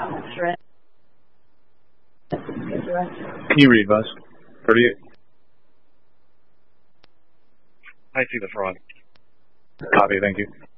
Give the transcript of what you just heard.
Can you read, Buzz? 38. I see the fraud. Copy, thank you.